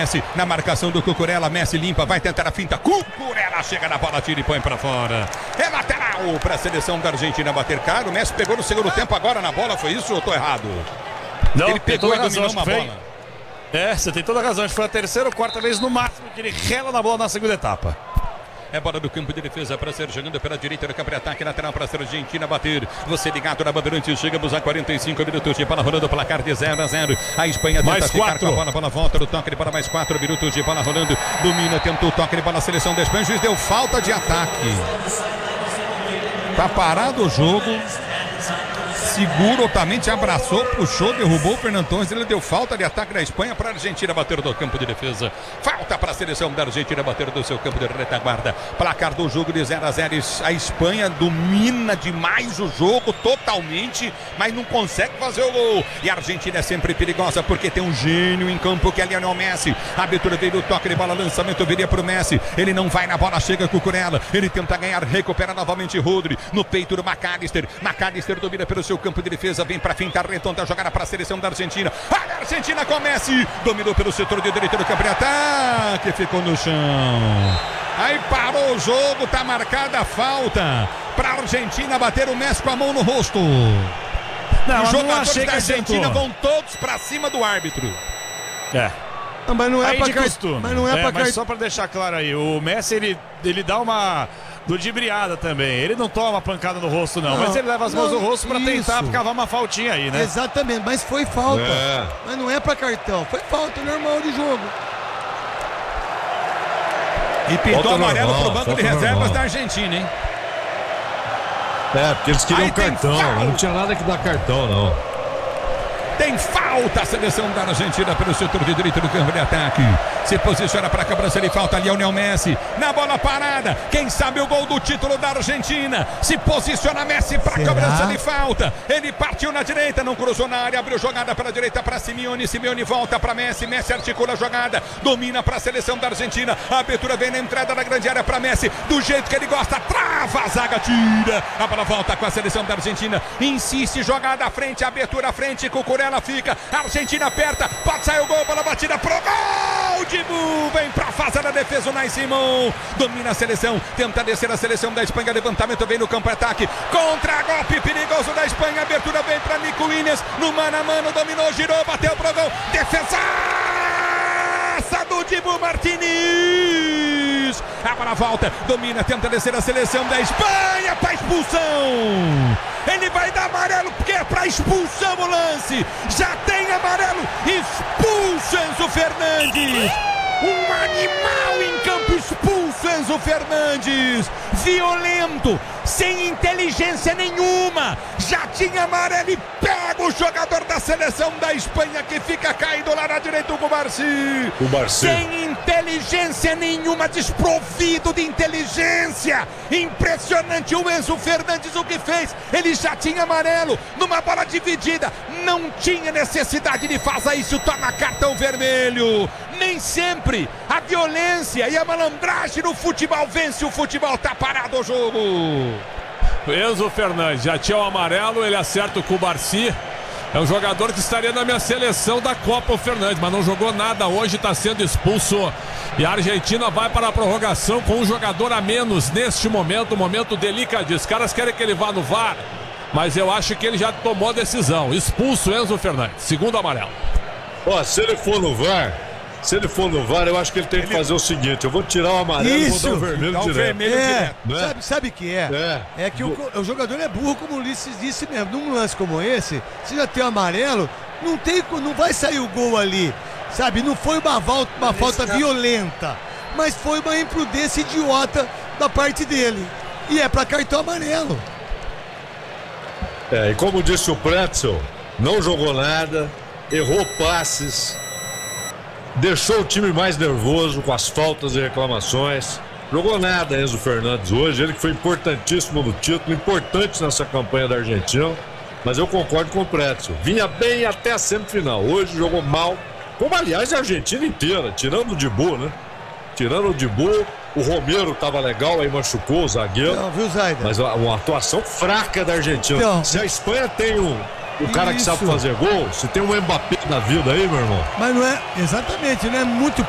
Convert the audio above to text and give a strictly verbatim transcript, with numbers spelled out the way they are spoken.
Messi na marcação do Cucurella. Messi limpa, vai tentar a finta. Cucurella chega na bola, tira e põe pra fora. É lateral pra seleção da Argentina bater caro. O Messi pegou no segundo tempo agora na bola, foi isso ou eu tô errado? Não, ele pegou e dominou razão, uma foi... bola. É, você tem toda a razão. Acho que foi a terceira ou quarta vez no máximo que ele rela na bola na segunda etapa. É bola do campo de defesa para ser jogando pela direita do campo de ataque, lateral para ser Argentina bater. Você ligado na Bandeirantes, chegamos a quarenta e cinco minutos de bola rolando, placar de zero a zero. A Espanha tenta mais ficar quatro. com a bola, bola volta do toque de bola, mais quatro minutos de bola rolando. Domina, tentou o toque de bola, a seleção da Espanha, o juiz deu falta de ataque. Tá parado o jogo. Seguro, Otamendi abraçou, puxou, derrubou o Fernan Torres. Ele deu falta de ataque da Espanha para a Argentina bater do campo de defesa. Falta para a seleção da Argentina bater do seu campo de retaguarda. Placar do jogo de zero a zero. A Espanha domina demais o jogo totalmente, mas não consegue fazer o gol. E a Argentina é sempre perigosa porque tem um gênio em campo que é Lionel Messi. A abertura veio do toque de bola, lançamento viria para o Messi. Ele não vai na bola, chega com o Cucurella. Ele tenta ganhar, recupera novamente Rodri. No peito do McAllister. McAllister domina pelo seu campo de defesa, vem para fintar, retonda a jogada para a seleção da Argentina. A Argentina começa, dominou pelo setor de direita do campo de ataque, ficou no chão. Aí parou o jogo, tá marcada a falta para a Argentina bater o Messi com a mão no rosto. Não, Os jogadores não da Argentina acertou. vão todos para cima do árbitro. É. Não, mas não é Aí pra de car... costume. Mas não é, é pra mas car... só pra deixar claro aí, o Messi ele, ele dá uma ludibriada também. Ele não toma pancada no rosto, não, Não, mas ele leva as mãos não, no rosto pra tentar isso. cavar uma faltinha aí, né? Exatamente, mas foi falta. É. Mas não é pra cartão, foi falta normal de jogo. E pintou Falta amarelo normal, pro banco de falta reservas normal. da Argentina, hein? É, porque eles queriam Aí tem cartão, foul. não tinha nada que dar cartão, não. Tem falta a seleção da Argentina pelo setor de direito do campo de ataque. Se posiciona para a cobrança de falta. Lionel Messi na bola parada. Quem sabe o gol do título da Argentina. Se posiciona Messi para a Será? cobrança de falta. Ele partiu na direita, não cruzou na área. Abriu jogada pela direita para Simeone. Simeone volta para Messi. Messi articula a jogada. Domina para a seleção da Argentina. A abertura vem na entrada da grande área para Messi. Do jeito que ele gosta. Trava a zaga, tira. A bola volta com a seleção da Argentina. Insiste, jogada à frente. Abertura à frente. Cucurella fica, a Argentina aperta, pode sair o gol, bola batida pro gol, Dibu, vem pra fase da defesa o Nai Simon, domina a seleção, tenta descer a seleção da Espanha, levantamento vem no campo ataque, contra-golpe perigoso da Espanha, abertura vem pra Nico Williams, no mano a mano, dominou, girou, bateu pro gol, defesa do Dibu Martínez, a bola volta, domina, tenta descer a seleção da Espanha pra expulsão. Ele vai dar amarelo porque é para expulsão o lance. Já tem amarelo. Expulso Enzo Fernandes. Um animal em campo, expulso Enzo Fernandes. Violento, sem inteligência nenhuma. Já tinha amarelo e pega o jogador da seleção da Espanha que fica caído lá na direita, o Cubarsi. O Barci. Sem inteligência nenhuma, desprovido de inteligência. Impressionante o Enzo Fernandes o que fez. Ele já tinha amarelo numa bola dividida. Não tinha necessidade de fazer isso. Toma cartão vermelho. Nem sempre a violência e a malandragem no futebol vence. O futebol tá parado o jogo. Enzo Fernandes já tinha o amarelo, ele acerta o Cubarsi. É um jogador que estaria na minha seleção da Copa, o Fernandes, mas não jogou nada hoje, está sendo expulso. E a Argentina vai para a prorrogação com um jogador a menos neste momento, um momento delicadíssimo. Os caras querem que ele vá no V A R, mas eu acho que ele já tomou a decisão. Expulso Enzo Fernandes, segundo amarelo. Ó, se ele for no V A R, se ele for no V A R, eu acho que ele tem que fazer o seguinte: eu vou tirar o amarelo e vou dar o vermelho Dá o direto. vermelho É, direto. né? sabe, sabe o que é? É. É que o, o jogador é burro, como o Ulisses disse mesmo. Num lance como esse, se já tem o amarelo, não, tem, não vai sair o gol ali. Sabe, não foi uma, volta, uma falta violenta, mas foi uma imprudência idiota da parte dele. E é pra cartão amarelo. É, e como disse o Pretzel, não jogou nada, errou passes, deixou o time mais nervoso com as faltas e reclamações. Jogou nada Enzo Fernandes hoje, ele que foi importantíssimo no título, importante nessa campanha da Argentina. Mas eu concordo com o Pretzel, vinha bem até a semifinal, hoje jogou mal, como aliás a Argentina inteira, tirando o Dibu, né? Tirando o Dibu, o Romero tava legal, aí machucou o zagueiro. Não, viu, Zaida? Mas uma atuação fraca da Argentina. Então, se a Espanha tem um, o cara que isso. sabe fazer gol, se tem um Mbappé na vida aí, meu irmão. Mas não é, exatamente, não é muito